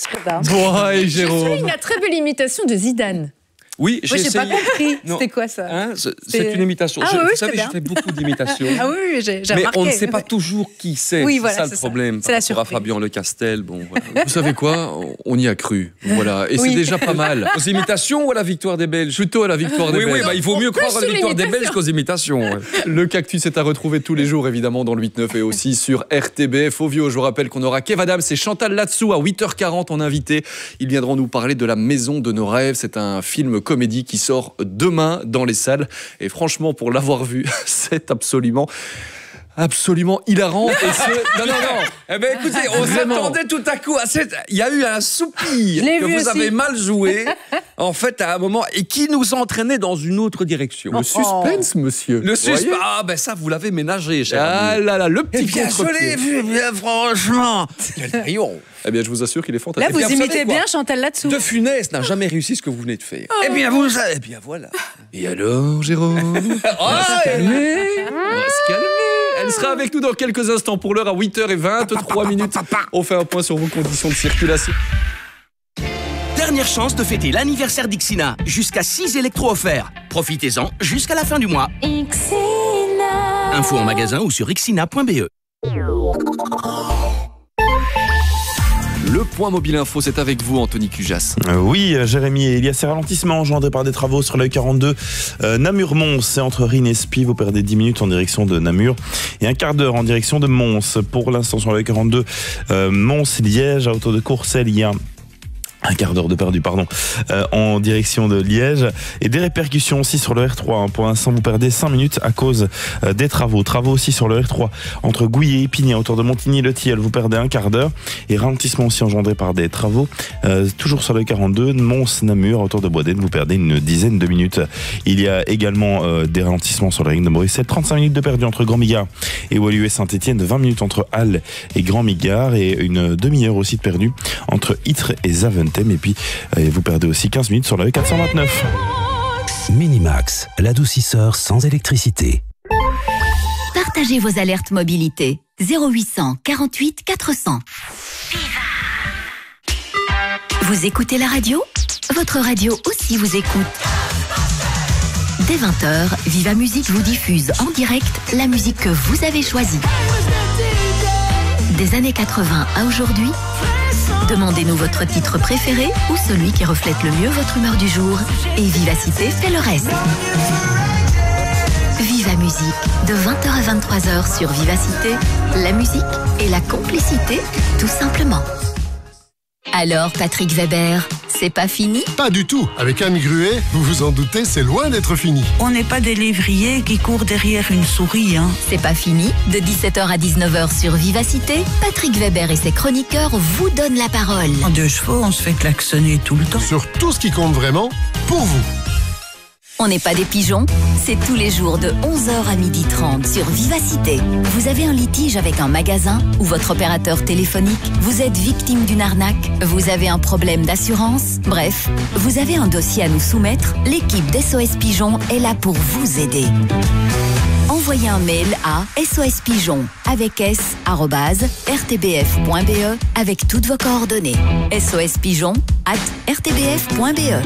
Bon, et J'ai Jérôme. fait une très belle imitation de Zidane. Oui, Moi, j'ai pas essayé. compris. Non. C'était quoi ça? Hein, c'est une imitation. Ah, oui, vous c'était savez, bien. je fais beaucoup d'imitations. Ah oui, j'ai Mais remarqué. on ne sait pas toujours qui c'est. Oui, C'est voilà, ça c'est le ça. problème. C'est la Par rapport à surprise. Fabien Lecastel, bon, voilà. Vous savez quoi? On y a cru. Voilà. Et Oui. c'est déjà pas mal. Aux imitations ou à la victoire des Belges? Plutôt à la victoire des Oui, Belges. bah, il vaut mieux Plus croire à la sur victoire des l'imitation. Belges qu'aux imitations. Ouais. Le Cactus est à retrouver tous les jours, évidemment, dans le 8-9 et aussi sur RTBF Ovio. Je vous rappelle qu'on aura Kev Adams et Chantal Latsou à 8h40 en invité. Ils viendront nous parler de La Maison de nos rêves. C'est un film comédie qui sort demain dans les salles. Et franchement, pour l'avoir vu, c'est absolument hilarant. Et Non. Eh ben, écoutez, on Vraiment. s'attendait tout à coup à cette... Il y a eu un soupir l'ai que vu vous aussi. avez mal joué, en fait, à un moment, et qui nous entraînait dans une autre direction. le suspense, monsieur. Le Vous suspense. voyez Ah, ben ça, vous l'avez ménagé, cher Ah ami. là là, le Eh petit bien, je l'ai contre-pied. vu, bien franchement. Quel triomphe. Eh bien, je vous assure qu'il est Là, fantastique. vous bien, vous imitez savez quoi bien Chantal Latsou. De Funès n'a jamais réussi ce que vous venez de faire. Oh. Eh bien, vous... Eh bien, voilà. Et alors, Jérôme? On va se calmer. On va se calmer. Elle sera avec nous dans quelques instants. Pour l'heure, à 8h23. On fait un point sur vos conditions de circulation. Dernière chance de fêter l'anniversaire d'Ixina. Jusqu'à 6 électros offerts. Profitez-en jusqu'à la fin du mois. Info en magasin ou sur ixina.be. Le point mobile info, c'est avec vous, Anthony Cujas. Oui, Jérémy, il y a ces ralentissements engendrés par des travaux sur la 42 Namur-Mons. C'est entre Rennes et Spie. Vous perdez 10 minutes en direction de Namur et un quart d'heure en direction de Mons. Pour l'instant, sur la 42 Mons-Liège, à hauteur de Courcelles, il y a un quart d'heure de perdu, en direction de Liège. Et des répercussions aussi sur le R3. Hein. Pour l'instant, vous perdez 5 minutes à cause des travaux. Travaux aussi sur le R3 entre Gouillé et Épinay, autour de Montigny-le-Tilleul. Vous perdez un quart d'heure. Et ralentissement aussi engendré par des travaux. Toujours sur le 42, Mons-Namur, autour de Boisdenne. Vous perdez une dizaine de minutes. Il y a également des ralentissements sur le ring de Bruxelles. 35 minutes de perdu entre Grand-Migard et Woluwe et Saint-Etienne. 20 minutes entre Halle et Grand-Migard. Et une demi-heure aussi de perdu entre Ytre et Zaventem. Et puis, vous perdez aussi 15 minutes sur la E429. Minimax, l'adoucisseur sans électricité. Partagez vos alertes mobilité. 0800 48 400. Vous écoutez la radio? Votre radio aussi vous écoute. Dès 20h, Viva Musique vous diffuse en direct la musique que vous avez choisie. Des années 80 à aujourd'hui, demandez-nous votre titre préféré ou celui qui reflète le mieux votre humeur du jour. Et Vivacité fait le reste. Viva Musique, de 20h à 23h sur Vivacité, la musique et la complicité, tout simplement. Alors, Patrick Weber, c'est pas fini? Pas du tout. Avec Anne Gruet, vous vous en doutez, c'est loin d'être fini. On n'est pas des lévriers qui courent derrière une souris, hein. C'est pas fini. De 17h à 19h sur Vivacité, Patrick Weber et ses chroniqueurs vous donnent la parole. En 2 chevaux, on se fait klaxonner tout le temps. Sur tout ce qui compte vraiment, pour vous. On n'est pas des pigeons, c'est tous les jours de 11h à 12h30 sur Vivacité. Vous avez un litige avec un magasin ou votre opérateur téléphonique, vous êtes victime d'une arnaque, vous avez un problème d'assurance, bref, vous avez un dossier à nous soumettre, l'équipe d'SOS Pigeon est là pour vous aider. Envoyez un mail à sospigeon avec s@rtbf.be avec toutes vos coordonnées. sospigeon@rtbf.be.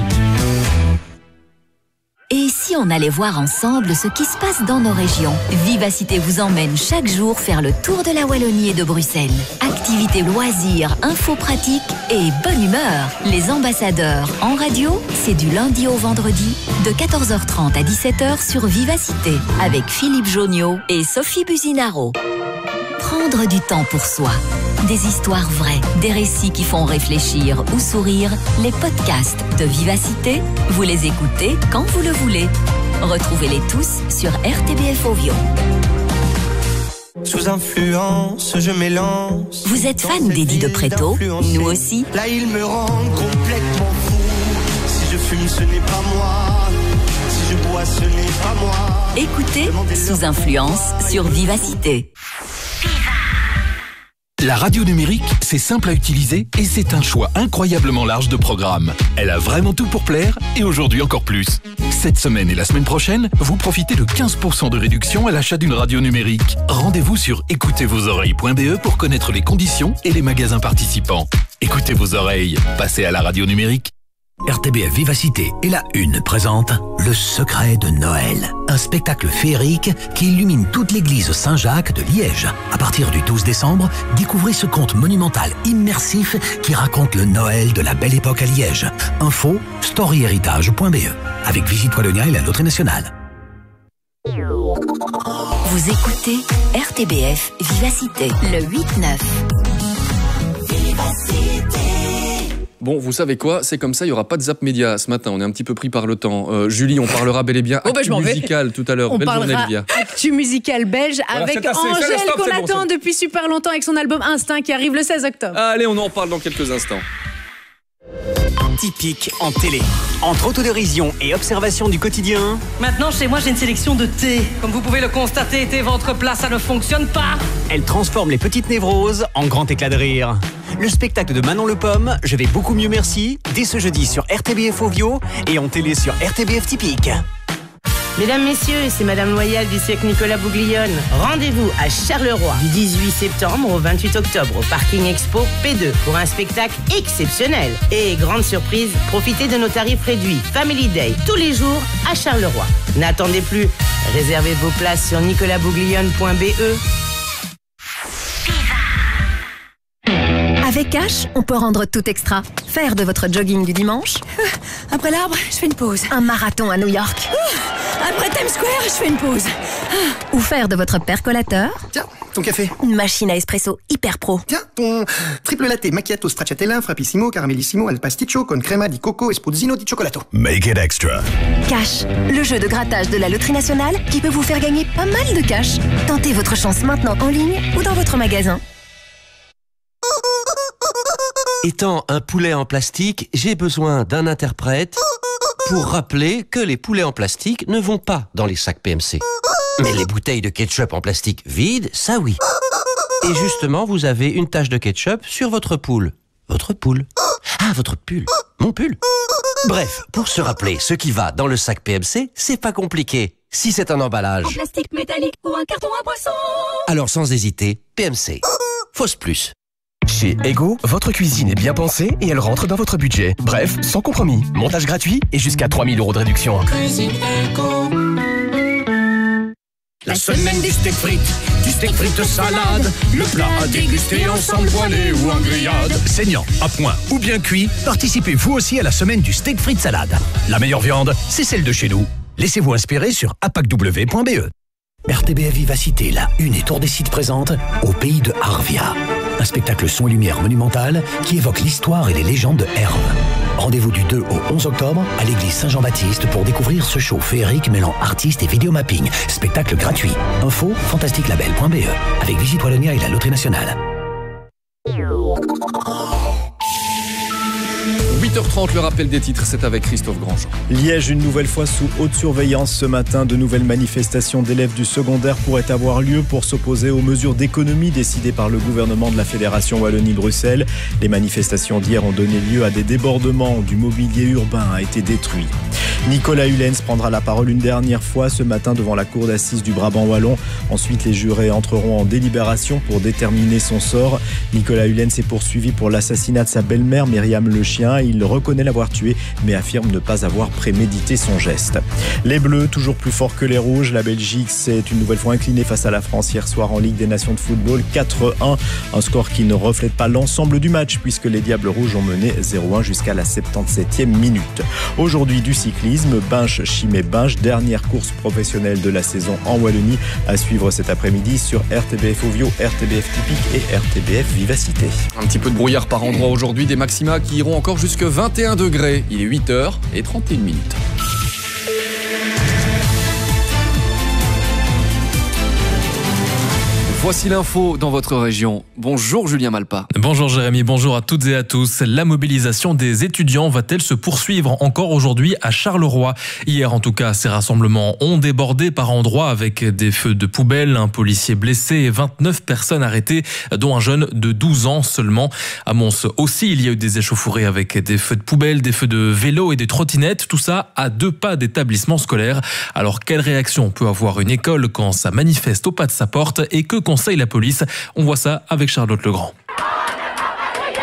Et si on allait voir ensemble ce qui se passe dans nos régions? Vivacité vous emmène chaque jour faire le tour de la Wallonie et de Bruxelles. Activités, loisirs, infos pratiques et bonne humeur. Les ambassadeurs en radio, c'est du lundi au vendredi de 14h30 à 17h sur Vivacité avec Philippe Joniot et Sophie Buzinaro. Prendre du temps pour soi. Des histoires vraies, des récits qui font réfléchir ou sourire. Les podcasts de Vivacité, vous les écoutez quand vous le voulez. Retrouvez-les tous sur RTBF Ovio. Sous influence, je m'élance. Vous êtes fan d'Eddie de Préto? Nous aussi. Là, il me rend complètement fou. Si je fume, ce n'est pas moi. Si je bois, ce n'est pas moi. Écoutez Sous influence sur Vivacité. La radio numérique, c'est simple à utiliser et c'est un choix incroyablement large de programmes. Elle a vraiment tout pour plaire et aujourd'hui encore plus. Cette semaine et la semaine prochaine, vous profitez de 15% de réduction à l'achat d'une radio numérique. Rendez-vous sur écoutezvosoreilles.be pour connaître les conditions et les magasins participants. Écoutez vos oreilles, passez à la radio numérique. RTBF Vivacité et la Une présente Le Secret de Noël, un spectacle féerique qui illumine toute l'église Saint-Jacques de Liège. À partir du 12 décembre, découvrez ce conte monumental immersif qui raconte le Noël de la belle époque à Liège. Info storyheritage.be avec Visite Wallonia et la Loterie Nationale. Vous écoutez RTBF Vivacité, le 8-9. Bon, vous savez quoi, c'est comme ça, il n'y aura pas de Zap Média ce matin, on est un petit peu pris par le temps. Julie, on parlera bel et bien actu musical tout à l'heure. On Belle parlera journée, Olivia. actu musical belge avec Angèle qu'on attend depuis super longtemps avec son album Instinct qui arrive le 16 octobre. Allez, on en parle dans quelques instants. Typique en télé. Entre autodérision et observation du quotidien. Maintenant, chez moi, j'ai une sélection de thé. Comme vous pouvez le constater, thé ventre plat, ça ne fonctionne pas. Elle transforme les petites névroses en grand éclat de rire. Le spectacle de Manon Le Pomme, Je vais beaucoup mieux merci, dès ce jeudi sur RTBF Ovio et en télé sur RTBF Typique. Mesdames, messieurs, c'est Madame Loyal du siècle Nicolas Bouglione. Rendez-vous à Charleroi du 18 septembre au 28 octobre au Parking Expo P2 pour un spectacle exceptionnel. Et grande surprise, profitez de nos tarifs réduits Family Day tous les jours à Charleroi. N'attendez plus, réservez vos places sur nicolasbouglione.be. Avec Cash, on peut rendre tout extra. Faire de votre jogging du dimanche. Après l'arbre, je fais une pause. Un marathon à New York. Après Times Square, je fais une pause. Ou faire de votre percolateur. Tiens, ton café. Une machine à espresso hyper pro. Tiens, ton triple latte, macchiato, stracciatella, frappissimo, caramellissimo, al pasticcio, con crema di coco, espuzzino di cioccolato. Make it extra. Cash, le jeu de grattage de la Loterie Nationale qui peut vous faire gagner pas mal de cash. Tentez votre chance maintenant en ligne ou dans votre magasin. Étant un poulet en plastique, j'ai besoin d'un interprète pour rappeler que les poulets en plastique ne vont pas dans les sacs PMC. Mais les bouteilles de ketchup en plastique vides, ça oui. Et justement, vous avez une tache de ketchup sur votre poule. Votre poule. Ah, votre pull. Mon pull. Bref, pour se rappeler ce qui va dans le sac PMC, c'est pas compliqué. Si c'est un emballage, En plastique métallique ou un carton à boisson. alors sans hésiter, PMC. Fausse plus. Chez Ego, votre cuisine est bien pensée et elle rentre dans votre budget. Bref, sans compromis. Montage gratuit et jusqu'à 3 000 € de réduction. Cuisine Ego. La semaine du steak frites salade, le plat à déguster ensemble poêlé ou en grillade. Saignant, à point ou bien cuit, participez vous aussi à la semaine du steak frites salade. La meilleure viande, c'est celle de chez nous. Laissez-vous inspirer sur apacw.be. RTBF Vivacité, la Une et Tour des Sites présente Au pays de Arvia. Un spectacle son et lumière monumental qui évoque l'histoire et les légendes de Herve. Rendez-vous du 2 au 11 octobre à l'église Saint-Jean-Baptiste pour découvrir ce show féerique mêlant artistes et vidéomapping. Spectacle gratuit. Info fantasticlabel.be avec Visite Wallonia et la Loterie Nationale. 8h30, le rappel des titres, c'est avec Christophe Grandjean. Liège, une nouvelle fois sous haute surveillance ce matin. De nouvelles manifestations d'élèves du secondaire pourraient avoir lieu pour s'opposer aux mesures d'économie décidées par le gouvernement de la Fédération Wallonie-Bruxelles. Les manifestations d'hier ont donné lieu à des débordements. Du mobilier urbain a été détruit. Nicolas Hulens prendra la parole une dernière fois ce matin devant la cour d'assises du Brabant wallon. Ensuite, les jurés entreront en délibération pour déterminer son sort. Nicolas Hulens est poursuivi pour l'assassinat de sa belle-mère, Myriam Le Chien. Il reconnaît l'avoir tué, mais affirme ne pas avoir prémédité son geste. Les Bleus, toujours plus forts que les Rouges. La Belgique s'est une nouvelle fois inclinée face à la France hier soir en Ligue des Nations de football, 4-1. Un score qui ne reflète pas l'ensemble du match, puisque les Diables Rouges ont mené 0-1 jusqu'à la 77e minute. Aujourd'hui, du cyclisme, Binche-Chimay-Binche, dernière course professionnelle de la saison en Wallonie, à suivre cet après-midi sur RTBF Ovio, RTBF Typique et RTBF Vivacité. Un petit peu de brouillard par endroit aujourd'hui, des maxima qui iront encore jusque 21 degrés. Il est 8h31 minutes. Voici l'info dans votre région. Bonjour Julien Malpa. Bonjour Jérémy, bonjour à toutes et à tous. La mobilisation des étudiants va-t-elle se poursuivre encore aujourd'hui à Charleroi ? Hier en tout cas, ces rassemblements ont débordé par endroits avec des feux de poubelle, un policier blessé et 29 personnes arrêtées, dont un jeune de 12 ans seulement. À Mons aussi, il y a eu des échauffourées avec des feux de poubelle, des feux de vélo et des trottinettes. Tout ça à 2 pas d'établissement scolaire. Alors quelle réaction peut avoir une école quand ça manifeste au pas de sa porte et que conseille la police? On voit ça avec Charlotte Legrand.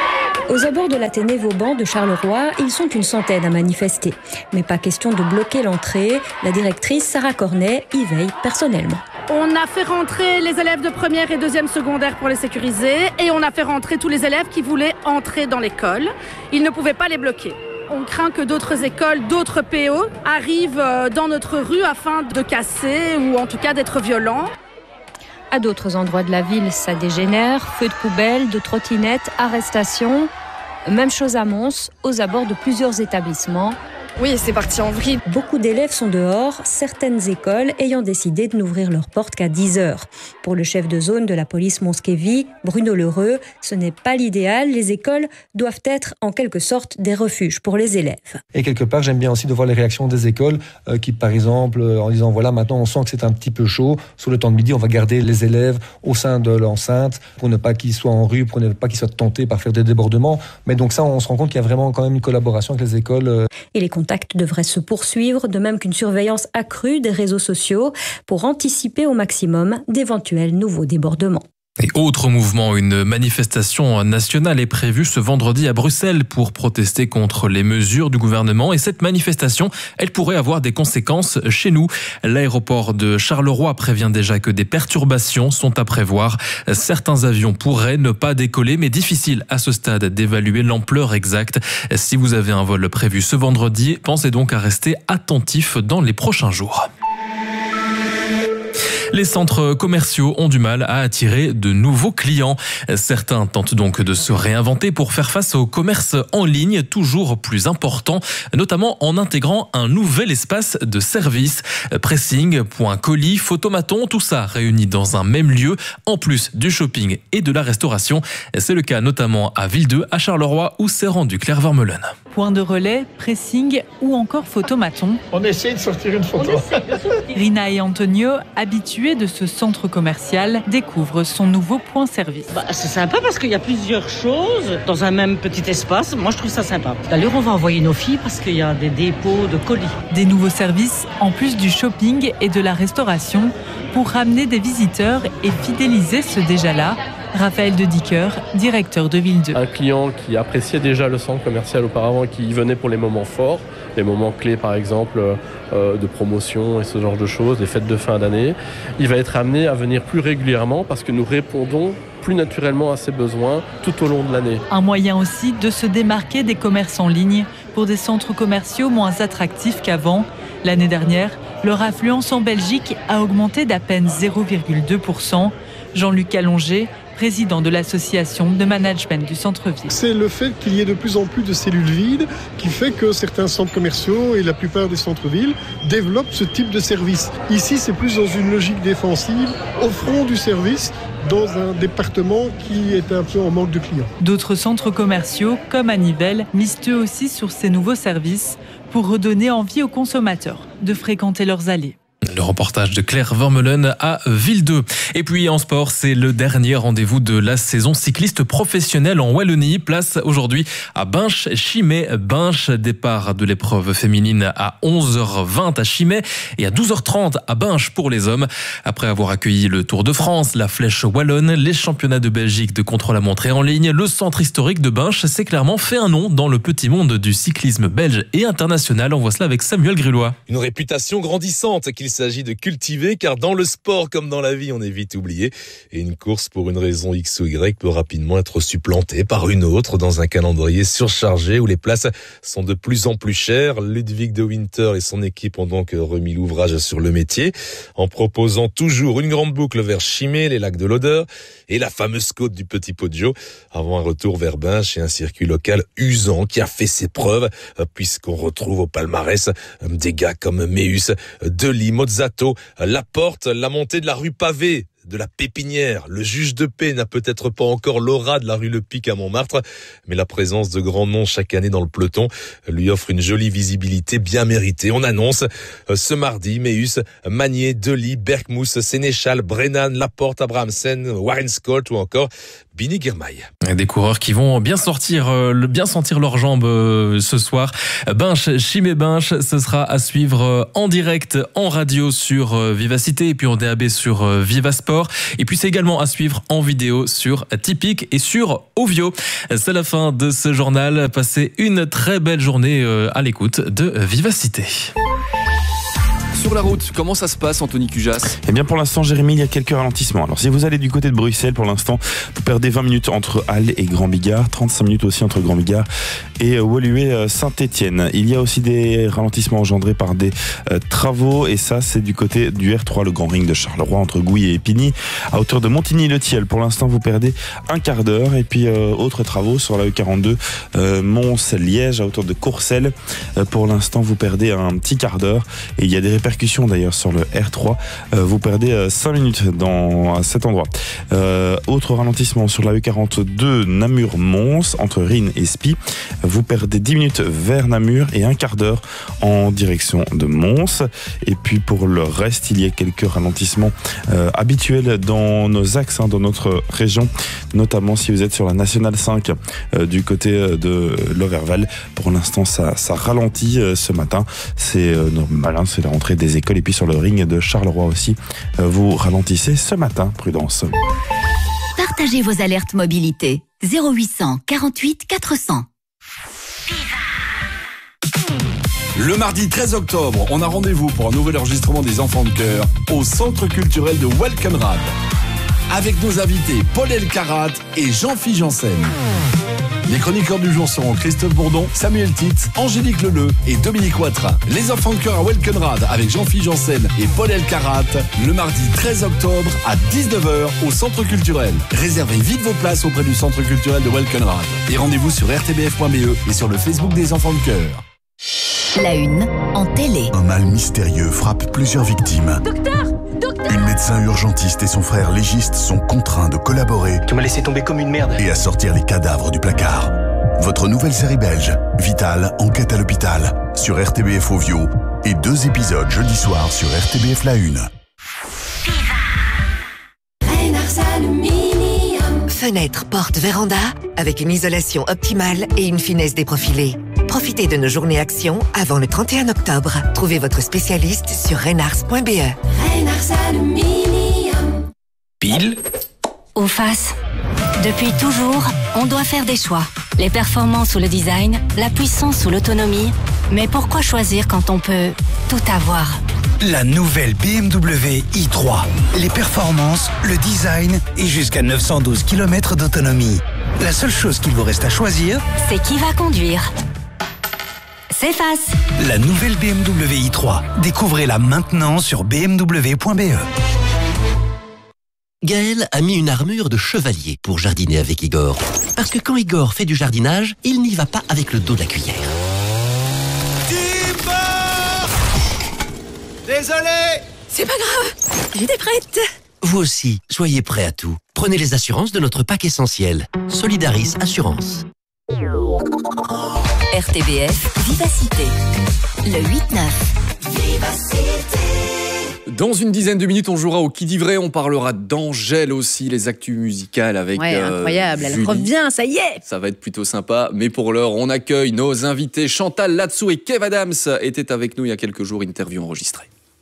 Aux abords de l'Athénée Vauban de Charleroi, ils sont une centaine à manifester. Mais pas question de bloquer l'entrée. La directrice Sarah Cornet y veille personnellement. On a fait rentrer les élèves de première et deuxième secondaire pour les sécuriser et on a fait rentrer tous les élèves qui voulaient entrer dans l'école. Ils ne pouvaient pas les bloquer. On craint que d'autres écoles, d'autres PO arrivent dans notre rue afin de casser ou en tout cas d'être violents. À d'autres endroits de la ville, ça dégénère. Feux de poubelle, de trottinettes, arrestations. Même chose à Mons, aux abords de plusieurs établissements. Oui, c'est parti en vrille. Beaucoup d'élèves sont dehors, certaines écoles ayant décidé de n'ouvrir leurs portes qu'à 10h. Pour le chef de zone de la police Mons-Kévy, Bruno Lheureux, ce n'est pas l'idéal. Les écoles doivent être en quelque sorte des refuges pour les élèves. Et quelque part, j'aime bien aussi de voir les réactions des écoles qui, par exemple, en disant voilà, maintenant on sent que c'est un petit peu chaud. Sur le temps de midi, on va garder les élèves au sein de l'enceinte pour ne pas qu'ils soient en rue, pour ne pas qu'ils soient tentés par faire des débordements. Mais donc ça, on se rend compte qu'il y a vraiment quand même une collaboration avec les écoles. Et les contacts devraient se poursuivre, de même qu'une surveillance accrue des réseaux sociaux pour anticiper au maximum d'éventuels nouveaux débordements. Et autre mouvement, une manifestation nationale est prévue ce vendredi à Bruxelles pour protester contre les mesures du gouvernement. Et cette manifestation, elle pourrait avoir des conséquences chez nous. L'aéroport de Charleroi prévient déjà que des perturbations sont à prévoir. Certains avions pourraient ne pas décoller, mais difficile à ce stade d'évaluer l'ampleur exacte. Si vous avez un vol prévu ce vendredi, pensez donc à rester attentif dans les prochains jours. Les centres commerciaux ont du mal à attirer de nouveaux clients. Certains tentent donc de se réinventer pour faire face au commerce en ligne, toujours plus important, notamment en intégrant un nouvel espace de service. Pressing, point colis, photomaton, tout ça réuni dans un même lieu, en plus du shopping et de la restauration. C'est le cas notamment à Ville 2, à Charleroi, où s'est rendu Claire Vermeulen. Point de relais, pressing ou encore photomaton. On essaie de sortir une photo. Rina et Antonio, habitués de ce centre commercial, découvrent son nouveau point service. C'est sympa parce qu'il y a plusieurs choses dans un même petit espace. Moi, je trouve ça sympa. D'ailleurs, on va envoyer nos filles parce qu'il y a des dépôts de colis. Des nouveaux services, en plus du shopping et de la restauration, pour ramener des visiteurs et fidéliser ceux déjà là. Raphaël de Dicker, directeur de Ville 2. Un client qui appréciait déjà le centre commercial auparavant et qui y venait pour les moments forts, les moments clés par exemple de promotion et ce genre de choses, les fêtes de fin d'année, il va être amené à venir plus régulièrement parce que nous répondons plus naturellement à ses besoins tout au long de l'année. Un moyen aussi de se démarquer des commerces en ligne pour des centres commerciaux moins attractifs qu'avant. L'année dernière, leur affluence en Belgique a augmenté d'à peine 0,2%. Jean-Luc Allongé, président de l'association de management du centre-ville. C'est le fait qu'il y ait de plus en plus de cellules vides qui fait que certains centres commerciaux et la plupart des centres-villes développent ce type de service. Ici, c'est plus dans une logique défensive, offrons du service dans un département qui est un peu en manque de clients. D'autres centres commerciaux, comme à Nivelles, misent eux aussi sur ces nouveaux services pour redonner envie aux consommateurs de fréquenter leurs allées. Le reportage de Claire Vermeulen à Ville 2. Et puis en sport, c'est le dernier rendez-vous de la saison cycliste professionnelle en Wallonie. Place aujourd'hui à Binche-Chimay-Binche. Départ de l'épreuve féminine à 11h20 à Chimay et à 12h30 à Binche pour les hommes. Après avoir accueilli le Tour de France, la Flèche Wallonne, les championnats de Belgique de contre-la-montre en ligne, le centre historique de Binche s'est clairement fait un nom dans le petit monde du cyclisme belge et international. On voit cela avec Samuel Grillois. Une réputation grandissante qu'il s'agit de cultiver, car dans le sport comme dans la vie, on est vite oublié. Et une course, pour une raison X ou Y, peut rapidement être supplantée par une autre dans un calendrier surchargé où les places sont de plus en plus chères. Ludwig de Winter et son équipe ont donc remis l'ouvrage sur le métier en proposant toujours une grande boucle vers Chimay, les lacs de l'Odeur et la fameuse côte du Petit Poggio, avant un retour vers Binche et un circuit local usant qui a fait ses preuves, puisqu'on retrouve au palmarès des gars comme Meus, Delis, Mozzato, Laporte, la montée de la rue pavée de la Pépinière. Le juge de paix n'a peut-être pas encore l'aura de la rue Le Pic à Montmartre, mais la présence de grands noms chaque année dans le peloton lui offre une jolie visibilité bien méritée. On annonce ce mardi Meus, Magnier, Delis, Berkmous, Sénéchal, Brennan, Laporte, Abrahamsen, Warren Scott ou encore Bini Girmay. Des coureurs qui vont bien sentir leurs jambes ce soir. Binche, Chimay Binche, ce sera à suivre en direct, en radio sur Vivacité et puis en DAB sur Vivasport. Et puis c'est également à suivre en vidéo sur Tipeee et sur Ovio. C'est la fin de ce journal. Passez une très belle journée à l'écoute de Vivacité. Sur la route, comment ça se passe, Anthony Cujas? Eh bien, pour l'instant, Jérémy, il y a quelques ralentissements. Alors, si vous allez du côté de Bruxelles, pour l'instant, vous perdez 20 minutes entre Halle et Grand-Bigard, 35 minutes aussi entre Grand-Bigard et Woluwe-Saint-Étienne. Il y a aussi des ralentissements engendrés par des travaux, et ça, c'est du côté du R3, le Grand Ring de Charleroi, entre Gouy et Épigny, à hauteur de Montigny-le-Thiel. Pour l'instant, vous perdez un quart d'heure. Et puis, autres travaux sur la E42, Mons-Liège, à hauteur de Courcelles. Pour l'instant, vous perdez un petit quart d'heure. Et il y a des répercussions d'ailleurs sur le R3, vous perdez 5 minutes à cet endroit. Autre ralentissement sur la E42 Namur-Mons entre Rhine et Spie, vous perdez 10 minutes vers Namur et un quart d'heure en direction de Mons. Et puis pour le reste, il y a quelques ralentissements habituels dans nos axes, dans notre région, notamment si vous êtes sur la Nationale 5 du côté de l'Overval. Pour l'instant, ça ralentit ce matin. C'est normal, c'est la rentrée des écoles. Et puis sur le ring de Charleroi aussi, vous ralentissez ce matin, prudence. Partagez vos alertes mobilité. 0800 48 400. Le mardi 13 octobre, on a rendez-vous pour un nouvel enregistrement des Enfants de Cœur au Centre culturel de Welkenrad. Avec nos invités Paul Elkarat et Jean-Philippe Janssen. Les chroniqueurs du jour seront Christophe Bourdon, Samuel Titz, Angélique Leleu et Dominique Watrin. Les Enfants de Cœur à Welkenrad avec Jean-Philippe Janssen et Paul Elkarat le mardi 13 octobre à 19h au Centre culturel. Réservez vite vos places auprès du Centre culturel de Welkenrad. Et rendez-vous sur rtbf.be et sur le Facebook des Enfants de Cœur. La une en télé. Un mal mystérieux frappe plusieurs victimes. Docteur! Une médecin urgentiste et son frère légiste sont contraints de collaborer. Tu m'as laissé tomber comme une merde. Et à sortir les cadavres du placard. Votre nouvelle série belge, Vital, enquête à l'hôpital, sur RTBF Ovio, et 2 épisodes jeudi soir sur RTBF La Une. Fenêtre, porte, véranda, avec une isolation optimale et une finesse déprofilée. Profitez de nos journées actions avant le 31 octobre. Trouvez votre spécialiste sur renars.be. Renars Aluminium. Pile Ou face. Depuis toujours, on doit faire des choix. Les performances ou le design, la puissance ou l'autonomie. Mais pourquoi choisir quand on peut tout avoir ? La nouvelle BMW i3. Les performances, le design et jusqu'à 912 km d'autonomie. La seule chose qu'il vous reste à choisir, c'est qui va conduire. C'est face. La nouvelle BMW i3. Découvrez-la maintenant sur bmw.be. Gaël a mis une armure de chevalier pour jardiner avec Igor. Parce que quand Igor fait du jardinage, il n'y va pas avec le dos de la cuillère. Désolé! C'est pas grave, j'étais prête. Vous aussi, soyez prêts à tout. Prenez les assurances de notre pack essentiel. Solidaris Assurance. RTBF Vivacité. Le 8-9. Vivacité. Dans une dizaine de minutes, on jouera au Qui dit vrai. On parlera d'Angèle aussi, les actus musicales avec incroyable, elle Julie. revient, ça y est. Ça va être plutôt sympa. Mais pour l'heure, on accueille nos invités. Chantal Latsou et Kev Adams étaient avec nous il y a quelques jours. Interview enregistrée.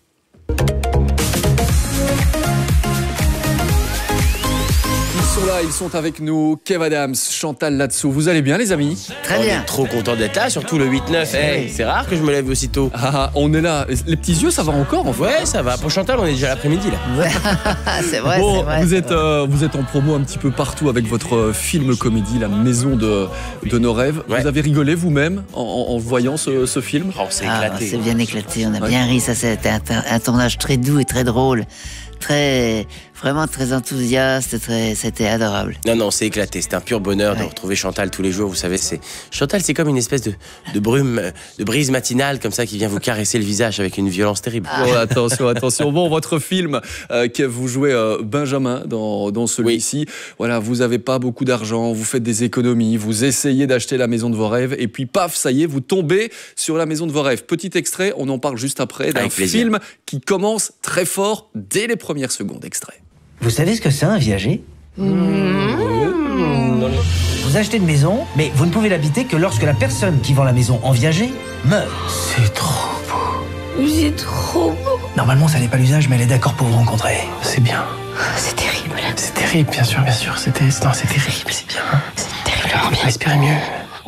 Ils sont avec nous, Kev Adams, Chantal Latsou. Vous allez bien les amis? Très bien. On est trop content d'être là, surtout le 8-9. Hey, c'est rare que je me lève aussitôt. Ah, on est là. Les petits yeux, ça va encore en fait? Ouais, ça va. Pour Chantal, on est déjà l'après-midi là. C'est vrai, bon, c'est vrai. Vous êtes en promo un petit peu partout avec votre film comédie, La Maison de nos rêves. Ouais. Vous avez rigolé vous-même en voyant ce film? Oh, c'est éclaté. C'est bien éclaté, on a bien ri. Ça, c'était un tournage très doux et très drôle. Vraiment très enthousiaste, c'était adorable. Non, c'est éclaté. C'est un pur bonheur de retrouver Chantal tous les jours. Vous savez, Chantal, c'est comme une espèce de brume, de brise matinale comme ça qui vient vous caresser le visage avec une violence terrible. Oh, attention. Bon, votre film, que vous jouez Benjamin dans celui-ci. Voilà, vous avez pas beaucoup d'argent, vous faites des économies, vous essayez d'acheter la maison de vos rêves et puis paf, ça y est, vous tombez sur la maison de vos rêves. Petit extrait, on en parle juste après d'un film qui commence très fort dès les premières secondes. Extrait. Vous savez ce que c'est un viager ? Vous achetez une maison, mais vous ne pouvez l'habiter que lorsque la personne qui vend la maison en viager meurt. C'est trop beau. C'est trop beau. Normalement, ça n'est pas l'usage, mais elle est d'accord pour vous rencontrer. C'est bien. C'est terrible. C'est terrible, bien sûr, bien sûr. C'est terrible, c'est bien. C'est terriblement bien. Respirez mieux.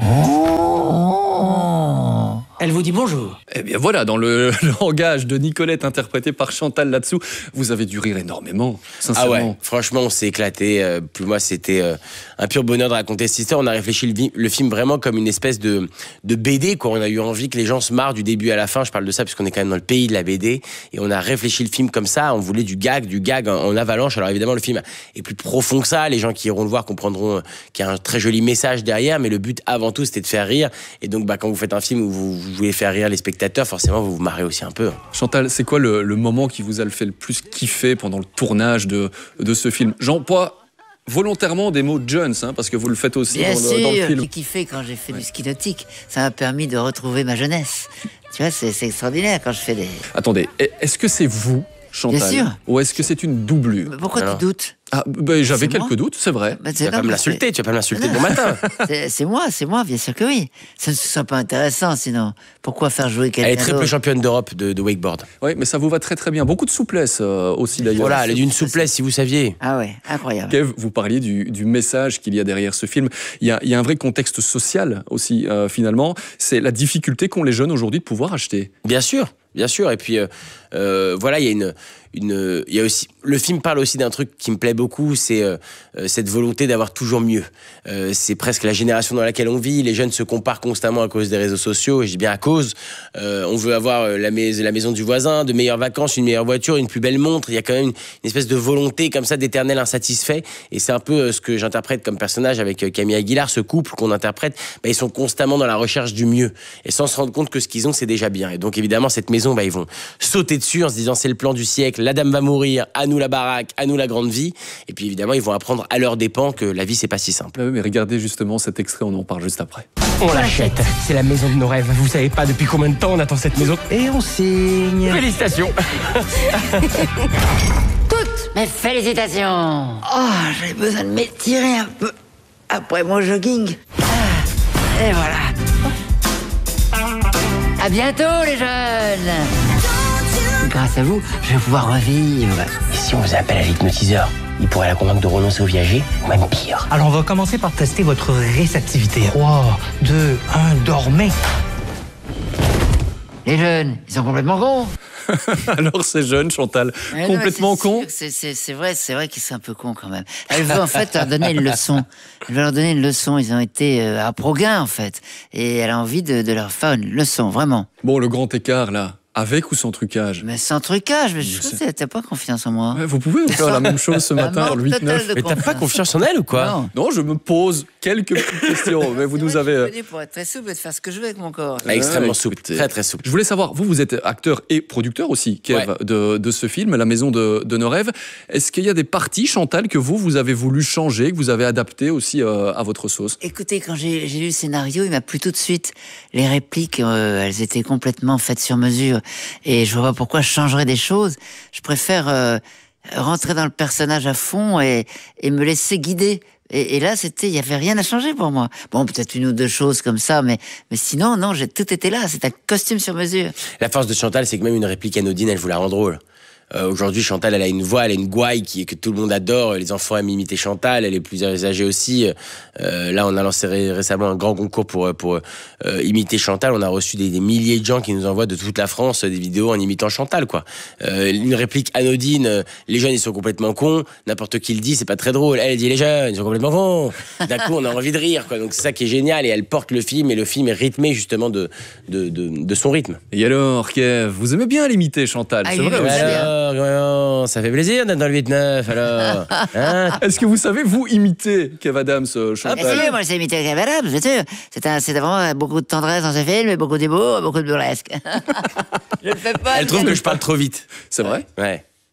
Elle vous dit bonjour. Eh bien voilà, dans le langage de Nicolette interprété par Chantal Latsou, vous avez dû rire énormément, sincèrement. Ah ouais, franchement, on s'est éclaté. Pour moi, c'était un pur bonheur de raconter cette histoire. On a réfléchi le film vraiment comme une espèce de BD, quoi. On a eu envie que les gens se marrent du début à la fin. Je parle de ça puisqu'on est quand même dans le pays de la BD. Et on a réfléchi le film comme ça. On voulait du gag en avalanche. Alors évidemment, le film est plus profond que ça. Les gens qui iront le voir comprendront qu'il y a un très joli message derrière. Mais le but, avant tout, c'était de faire rire. Et donc, quand vous faites un film où vous voulez faire rire les spectateurs, forcément, vous vous marrez aussi un peu. Chantal, c'est quoi le moment qui vous a fait le plus kiffer pendant le tournage de ce film? J'emploie volontairement des mots Jones, parce que vous le faites aussi Bien dans sûr, le film. j'ai kiffé quand j'ai fait du ski nautique. Ça m'a permis de retrouver ma jeunesse. Tu vois, c'est extraordinaire quand je fais des... Attendez, est-ce que c'est vous, Chantal? Bien sûr. Ou est-ce que c'est une doublure? Mais pourquoi tu doutes? J'avais C'est quelques moi doutes, c'est vrai. Bah, Tu vas pas me l'insulter, bon matin. C'est moi, bien sûr que oui. Ça ne serait pas intéressant, sinon. Pourquoi faire jouer quelqu'un Elle est triple d'autre? championne d'Europe de wakeboard. Oui, mais ça vous va très très bien. Beaucoup de souplesse aussi d'ailleurs. Voilà, elle est d'une souplesse, si vous saviez. Ah ouais, incroyable. Kev, vous parliez du message qu'il y a derrière ce film. Il y a un vrai contexte social aussi, finalement. C'est la difficulté qu'ont les jeunes aujourd'hui de pouvoir acheter. Bien sûr. Et puis, voilà, il y a aussi... Le film parle aussi d'un truc qui me plaît beaucoup, c'est cette volonté d'avoir toujours mieux. C'est presque la génération dans laquelle on vit. Les jeunes se comparent constamment à cause des réseaux sociaux, et je dis bien à cause. On veut avoir la maison du voisin, de meilleures vacances, une meilleure voiture, une plus belle montre. Il y a quand même une espèce de volonté comme ça d'éternel insatisfait. Et c'est un peu ce que j'interprète comme personnage avec Camille Aguilar, ce couple qu'on interprète. Ils sont constamment dans la recherche du mieux, et sans se rendre compte que ce qu'ils ont, c'est déjà bien. Et donc évidemment, cette maison, ils vont sauter dessus en se disant c'est le plan du siècle, la dame va mourir, à nous la baraque, à nous la grande vie. Et puis évidemment, ils vont apprendre à leurs dépens que la vie, c'est pas si simple. Mais regardez justement cet extrait, on en parle juste après. On l'achète, c'est la maison de nos rêves. Vous savez pas depuis combien de temps on attend cette maison. Et on signe. Félicitations. Toutes mes félicitations. Oh, j'ai besoin de m'étirer un peu après mon jogging. Et voilà. À bientôt les jeunes. Grâce à vous, je vais pouvoir revivre. Et si on vous appelle à l'hypnotiseur, il pourrait la convaincre de renoncer au viager, ou même pire. Alors on va commencer par tester votre réceptivité. 3, 2, 1, dormez. Les jeunes, ils sont complètement cons. Alors ces jeunes, Chantal, complètement cons. C'est vrai qu'ils sont un peu cons quand même. Elle veut en fait leur donner une leçon. Ils ont été à Proguin en fait. Et elle a envie de leur faire une leçon, vraiment. Bon, le grand écart là. Avec ou sans trucage? Mais sans trucage, mais je sais, t'as pas confiance en moi. Ouais, vous pouvez faire la même chose ce matin dans le 8-9. Mais t'as pas confiance en elle ou quoi? Non, je me pose quelques petites questions. Mais vous nous avez... Je suis pour être très souple et de faire ce que je veux avec mon corps. Extrêmement souple, très très souple. Je voulais savoir, vous êtes acteur et producteur aussi, Kev, de ce film, La maison de nos rêves. Est-ce qu'il y a des parties, Chantal, que vous avez voulu changer, que vous avez adaptées aussi à votre sauce? Écoutez, quand j'ai lu le scénario, il m'a plu tout de suite. Les répliques, elles étaient complètement faites sur mesure. Et je vois pas pourquoi je changerais des choses. Je préfère rentrer dans le personnage à fond et me laisser guider. Et là, il y avait rien à changer pour moi. Bon, peut-être une ou deux choses comme ça, mais sinon, non, tout était là. C'est un costume sur mesure. La force de Chantal, c'est que même une réplique anodine, elle vous la rend drôle. Aujourd'hui, Chantal, elle a une voix, elle a une gouaille que tout le monde adore. Les enfants aiment imiter Chantal, elle est plus âgée aussi. Là, on a lancé récemment un grand concours pour imiter Chantal. On a reçu des milliers de gens qui nous envoient de toute la France des vidéos en imitant Chantal, quoi. Une réplique anodine, les jeunes, ils sont complètement cons. N'importe qui le dit, c'est pas très drôle. Elle dit, les jeunes, ils sont complètement cons. D'un coup, on a envie de rire, quoi. Donc, c'est ça qui est génial. Et elle porte le film, et le film est rythmé, justement, de son rythme. Et alors, Kev, vous aimez bien l'imiter, Chantal, c'est vrai aussi. Ça fait plaisir d'être dans le 8-9, alors. Hein? Est-ce que vous savez, vous, imiter Kev Adams, Chantal? Ah, moi, je sais imiter Kev Adams, bien sûr. C'est vraiment beaucoup de tendresse dans ce film, et beaucoup d'humour, beaucoup de burlesque. Je le fais pas. Elle trouve que je parle trop vite. C'est vrai? Ouais.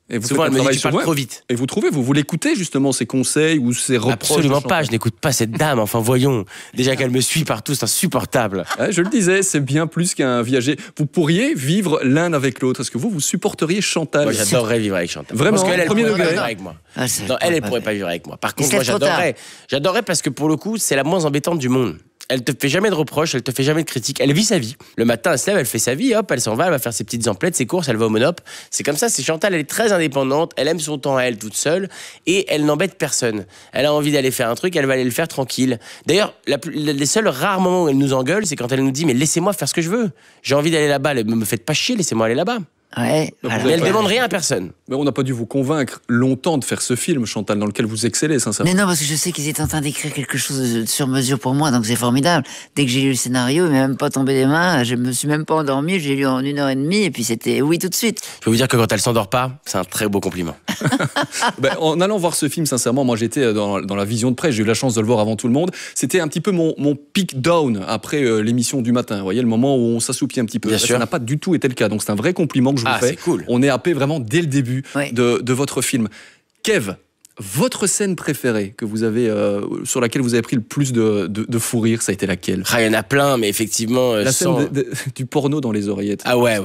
Et vous souvent, faites elle un me dit travail tu parles sur- trop vite. Et vous trouvez, vous l'écoutez justement, ces conseils ou ces reproches? Absolument de pas, Chantal je n'écoute pas cette dame. Enfin, voyons. Déjà qu'elle me suit partout, c'est insupportable. Ouais, je le disais, c'est bien plus qu'un viager. Vous pourriez vivre l'un avec l'autre. Est-ce que vous supporteriez Chantal? Moi, j'adorerais vivre avec Chantal. Vraiment, Parce qu'elle, elle premier pourrait degré. pas vivre avec moi. Ah, c'est Non, elle pourrait pas vivre avec moi. Par contre, moi, j'adorerais. J'adorerais parce que pour le coup, c'est la moins embêtante du monde. Elle te fait jamais de reproches, elle te fait jamais de critiques. Elle vit sa vie. Le matin, elle se lève, elle fait sa vie, hop, elle s'en va, elle va faire ses petites emplettes, ses courses, elle va au Monop. C'est comme ça, c'est Chantal, elle est très indépendante, elle aime son temps à elle toute seule et elle n'embête personne. Elle a envie d'aller faire un truc, elle va aller le faire tranquille. D'ailleurs, les seuls rares moments où elle nous engueule, c'est quand elle nous dit mais laissez-moi faire ce que je veux. J'ai envie d'aller là-bas, me faites pas chier, laissez-moi aller là-bas. Ouais, voilà. Mais elle demande rien à personne. Mais on n'a pas dû vous convaincre longtemps de faire ce film, Chantal, dans lequel vous excellez, sincèrement. Mais non, parce que je sais qu'ils étaient en train d'écrire quelque chose de sur mesure pour moi, donc c'est formidable. Dès que j'ai lu le scénario, il m'est même pas tombé des mains, je me suis même pas endormi, j'ai lu en 1h30 et puis c'était oui tout de suite. Je peux vous dire que quand elle s'endort pas, c'est un très beau compliment. En allant voir ce film, sincèrement, moi j'étais dans la vision de presse, j'ai eu la chance de le voir avant tout le monde. C'était un petit peu mon peak down après l'émission du matin. Vous voyez, le moment où on s'assoupit un petit peu. Bien Ça sûr. n'a pas du tout été le cas, donc c'est un vrai compliment que je vous fais. C'est cool. On est happé vraiment dès le début de votre film. Kev, votre scène préférée que vous avez, sur laquelle vous avez pris le plus de fou rire, ça a été laquelle? Il y en a plein, mais effectivement... La sans- scène du porno dans les oreillettes. Ah ouais.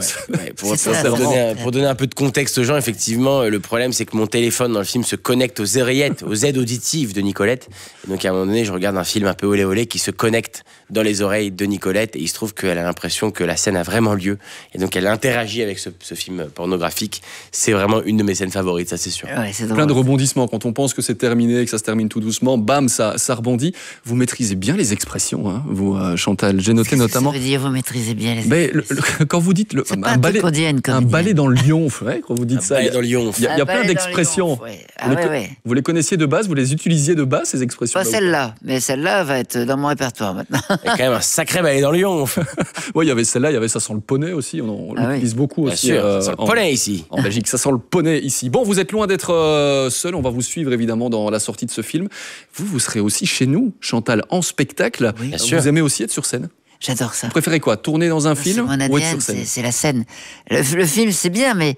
Pour donner un peu de contexte aux gens, effectivement, le problème, c'est que mon téléphone dans le film se connecte aux oreillettes, aux aides auditives de Nicolette. Et donc, à un moment donné, je regarde un film un peu olé olé qui se connecte dans les oreilles de Nicolette et il se trouve qu'elle a l'impression que la scène a vraiment lieu. Et donc, elle interagit avec ce film pornographique. C'est vraiment une de mes scènes favorites, ça c'est sûr. Ouais, c'est Plein de rebondissements. Quand on pense que c'est terminé, que ça se termine tout doucement, bam, ça rebondit. Vous maîtrisez bien les expressions, hein, vous, Chantal. J'ai noté notamment... Ça veut dire vous maîtrisez bien les Mais quand vous dites un balai dans le Lyonf, ouais, quand vous dites ça, balai dans le Lyonf. il y a plein d'expressions. Vous les connaissiez de base, vous les utilisiez de base, ces expressions? Pas celle-là, mais celle-là va être dans mon répertoire maintenant. Il y a quand même un sacré balai dans le Lyonf. Oui, il y avait celle-là, il y avait ça sent le poney aussi, on l'utilise beaucoup Bien aussi. sûr, ça sent le poney ici. En Belgique, ça sent le poney ici. Bon, vous êtes loin d'être seul, on va vous suivre évidemment dans la sortie de ce film. Vous serez aussi chez nous, Chantal, en spectacle. Oui. Bien Vous sûr. aimez aussi être sur scène? J'adore ça. Vous préférez quoi? Tourner dans un C'est film mon ou être ADN, sur scène? c'est la scène. Le film, c'est bien, mais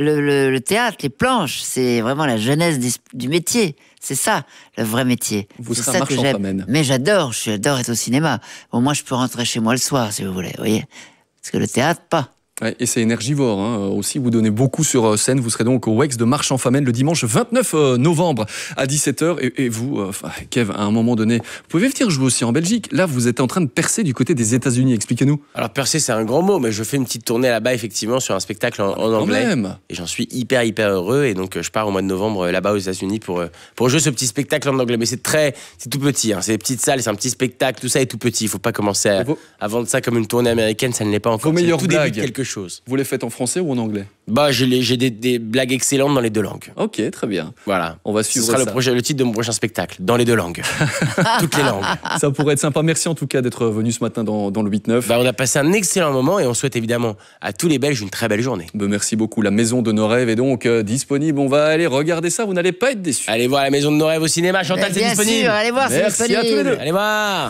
le théâtre, les planches, c'est vraiment la jeunesse du métier. C'est ça, le vrai métier. Vous C'est serez un ça que marchand j'aime. famine. Mais j'adore être au cinéma. Au moins, je peux rentrer chez moi le soir, si vous voulez, vous voyez. Parce que le théâtre, pas. Ouais, et c'est énergivore, hein. Aussi vous donnez beaucoup sur scène. Vous serez donc au WEX de Marchand-Famenne le dimanche 29 novembre à 17h. Et vous, Kev, à un moment donné, vous pouvez venir jouer aussi en Belgique. Là, vous êtes en train de percer du côté des États-Unis. Expliquez-nous. Alors percer, c'est un grand mot, mais je fais une petite tournée là-bas effectivement sur un spectacle en anglais. même. Et j'en suis hyper heureux. Et donc je pars au mois de novembre là-bas aux États-Unis pour jouer ce petit spectacle en anglais. Mais c'est tout petit. Hein. C'est des petites salles, c'est un petit spectacle, tout ça est tout petit. Il faut pas commencer à vendre ça comme une tournée américaine, ça ne l'est pas encore. Vos meilleures C'est le tout début de blagues. quelque chose. Vous les faites en français ou en anglais? Bah, j'ai des blagues excellentes dans les deux langues. Ok, très bien. Voilà. On va Ce suivre sera ça. le titre de mon prochain spectacle, dans les deux langues. Toutes les langues. Ça pourrait être sympa. Merci en tout cas d'être venu ce matin dans le 8-9. Bah, on a passé un excellent moment et on souhaite évidemment à tous les Belges une très belle journée. Merci beaucoup. La Maison de nos rêves est donc disponible. On va aller regarder ça. Vous n'allez pas être déçus. Allez voir La Maison de nos rêves au cinéma. Chantal, c'est Bien disponible. sûr, allez voir, c'est Merci à tous les disponible. deux. Allez voir.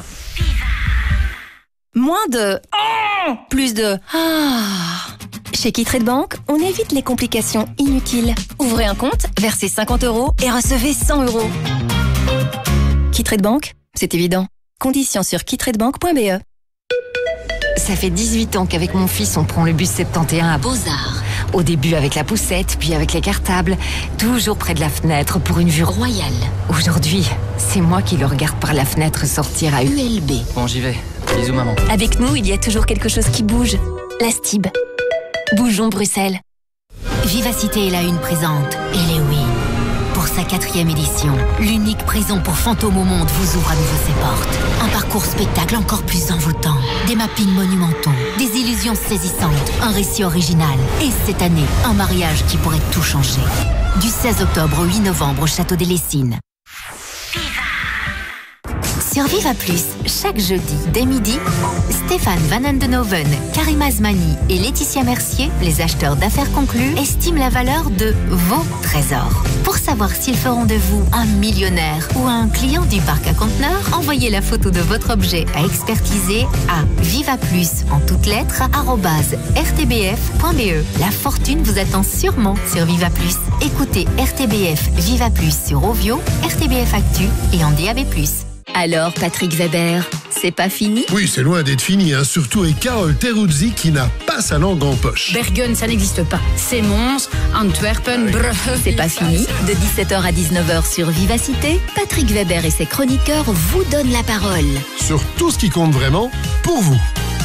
Moins de plus de Chez Kittrade Bank, on évite les complications inutiles. Ouvrez un compte, versez 50 € et recevez 100 €. Kittrade Bank, c'est évident. Conditions sur kittradebank.be. Ça fait 18 ans qu'avec mon fils, on prend le bus 71 à Beaux-Arts. Au début avec la poussette, puis avec les cartables, toujours près de la fenêtre pour une vue royale. Aujourd'hui, c'est moi qui le regarde par la fenêtre sortir à ULB. Bon, j'y vais. Bisous, maman. Avec nous, il y a toujours quelque chose qui bouge. La STIB. Bougeons Bruxelles. Vivacité est la une présente Halloween. Pour sa 4e édition, l'unique prison pour fantômes au monde vous ouvre à nouveau ses portes. Un parcours spectacle encore plus envoûtant, des mappings monumentaux, des illusions saisissantes, un récit original et cette année, un mariage qui pourrait tout changer. Du 16 octobre au 8 novembre au Château des Lessines. Sur Viva Plus, chaque jeudi, dès midi, Stéphane Stéphane Van Andenoven, Karim Azmani et Laetitia Mercier, les acheteurs d'affaires conclus, estiment la valeur de vos trésors. Pour savoir s'ils feront de vous un millionnaire ou un client du parc à conteneurs, envoyez la photo de votre objet à expertiser à vivaplus en toutes lettres @rtbf.be. La fortune vous attend sûrement sur Vivaplus. Écoutez RTBF Vivaplus sur Ovio, RTBF Actu et en DAB+. Alors, Patrick Weber, c'est pas fini? Oui, c'est loin d'être fini, hein. Surtout avec Carole Teruzzi qui n'a pas sa langue en poche. Bergen, ça n'existe pas. C'est Mons, Antwerpen, Brugge. C'est pas fini. De 17h à 19h sur Vivacité, Patrick Weber et ses chroniqueurs vous donnent la parole. Sur tout ce qui compte vraiment, pour vous.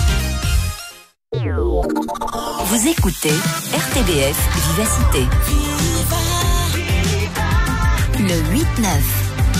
Vous écoutez RTBF Vivacité. Le 8-9.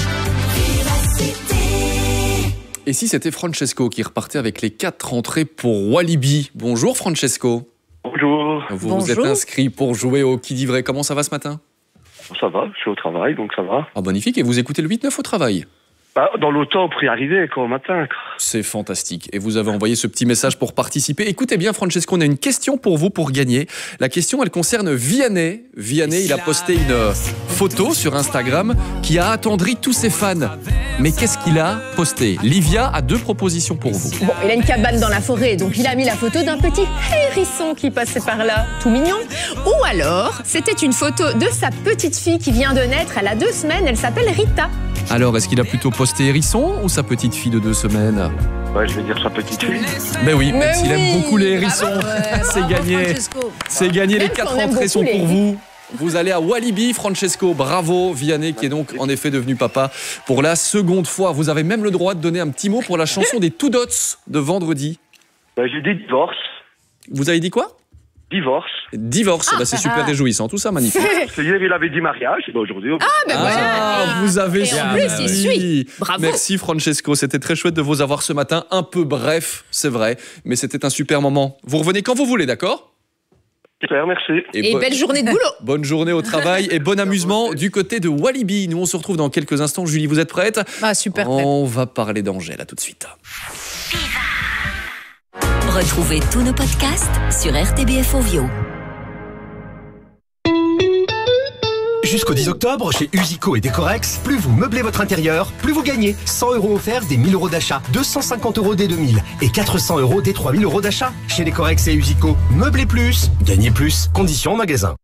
Et si c'était Francesco qui repartait avec les 4 entrées pour Walibi? Bonjour Francesco. Bonjour. Vous êtes inscrit pour jouer au Qui dit vrai. Comment ça va ce matin? Ça va, je suis au travail, donc ça va. Ah, magnifique. Et vous écoutez le 8-9 au travail? Dans l'automne pour y arriver, au matin. C'est fantastique. Et vous avez envoyé ce petit message pour participer. Écoutez bien, Francesco, on a une question pour vous pour gagner. La question, elle concerne Vianney. Vianney, il a posté une photo sur Instagram qui a attendri tous ses fans. Mais qu'est-ce qu'il a posté? Livia a 2 propositions pour vous. Bon, il a une cabane dans la forêt, donc il a mis la photo d'un petit hérisson qui passait par là, tout mignon. Ou alors, c'était une photo de sa petite fille qui vient de naître, elle a 2 semaines, elle s'appelle Rita. Alors, est-ce qu'il a plutôt posté hérisson ou sa petite fille de 2 semaines? Ouais, je vais dire sa petite fille. Ben oui, même s'il aime beaucoup les hérissons, c'est gagné. C'est gagné, les 4 entrées sont pour vous. Vous allez à Walibi, Francesco. Bravo, Vianney, qui est donc en effet devenu papa pour la seconde fois. Vous avez même le droit de donner un petit mot pour la chanson des Two Dots de vendredi. J'ai dit divorce. Vous avez dit quoi? Divorce. Divorce, c'est super réjouissant, tout ça, magnifique. Hier, il avait dit mariage, et aujourd'hui... Vous avez Et en plus, il suit. Bravo. Merci Francesco, c'était très chouette de vous avoir ce matin. Un peu bref, c'est vrai, mais c'était un super moment. Vous revenez quand vous voulez, d'accord? Super, merci. Et belle journée de boulot. Bonne journée au travail et bon amusement du côté de Walibi. Nous, on se retrouve dans quelques instants. Julie, vous êtes prête? Super prête. On va parler d'Angèle, à tout de suite. Retrouvez tous nos podcasts sur RTBF Ovio. Jusqu'au 10 octobre, chez Usico et Décorex, plus vous meublez votre intérieur, plus vous gagnez. 100 € offerts dès 1000 € d'achat, 250 € dès 2000 et 400 € dès 3000 € d'achat. Chez Décorex et Usico, meublez plus, gagnez plus. Conditions en magasin.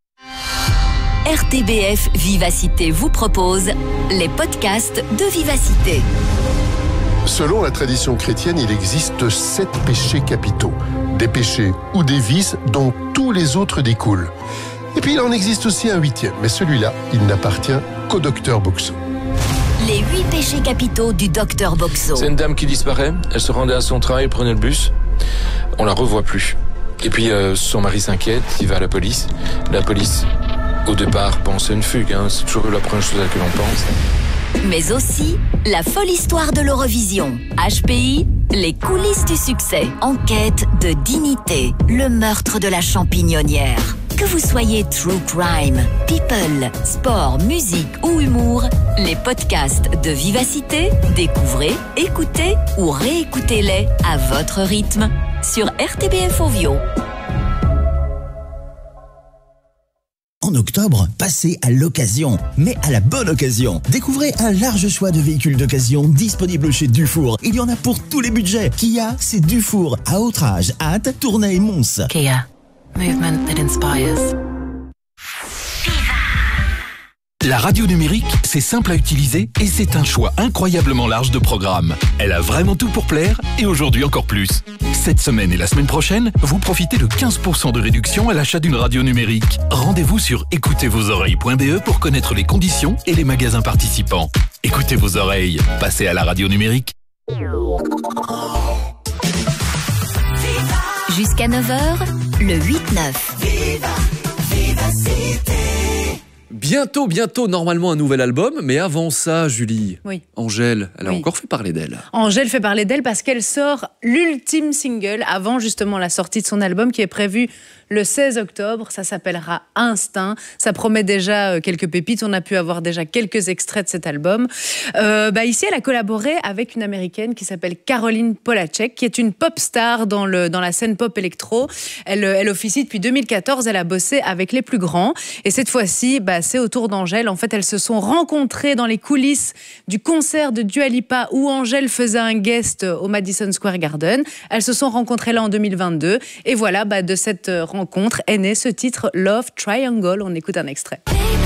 RTBF Vivacité vous propose les podcasts de Vivacité. Selon la tradition chrétienne, il existe 7 péchés capitaux. Des péchés ou des vices dont tous les autres découlent. Et puis il en existe aussi un 8e, mais celui-là, il n'appartient qu'au docteur Boxo. Les 8 péchés capitaux du docteur Boxo. C'est une dame qui disparaît, elle se rendait à son travail, prenait le bus, on la revoit plus. Et puis son mari s'inquiète, il va à la police. La police, au départ, pense à une fugue, c'est toujours la première chose à laquelle on pense. Mais aussi la folle histoire de l'Eurovision. HPI, les coulisses du succès. Enquête de dignité, le meurtre de la champignonnière. Que vous soyez true crime, people, sport, musique ou humour, les podcasts de Vivacité, découvrez, écoutez ou réécoutez-les à votre rythme sur RTBF Ovio. En octobre, passez à l'occasion, mais à la bonne occasion. Découvrez un large choix de véhicules d'occasion disponibles chez Dufour. Il y en a pour tous les budgets. Kia, c'est Dufour, à Autrage, Ath, Tournai et Mons. Kia, movement that inspires. La radio numérique, c'est simple à utiliser et c'est un choix incroyablement large de programmes. Elle a vraiment tout pour plaire et aujourd'hui encore plus. Cette semaine et la semaine prochaine, vous profitez de 15% de réduction à l'achat d'une radio numérique. Rendez-vous sur écoutezvosoreilles.be pour connaître les conditions et les magasins participants. Écoutez vos oreilles, passez à la radio numérique. Jusqu'à 9h, le 8-9. Bientôt, normalement un nouvel album. Mais avant ça, Julie, Oui. Angèle, elle a Oui. encore fait parler d'elle. Angèle fait parler d'elle parce qu'elle sort l'ultime single avant justement la sortie de son album qui est prévu le 16 octobre. Ça s'appellera Instinct. Ça promet déjà quelques pépites. On a pu avoir déjà quelques extraits de cet album. Ici, elle a collaboré avec une américaine qui s'appelle Caroline Polachek, qui est une pop star dans la scène pop électro. Elle officie depuis 2014. Elle a bossé avec les plus grands. Et cette fois-ci, c'est au tour d'Angèle. En fait, elles se sont rencontrées dans les coulisses du concert de Dua Lipa où Angèle faisait un guest au Madison Square Garden. Elles se sont rencontrées là en 2022. Et voilà, de cette rencontre est né ce titre Love Triangle. On écoute un extrait.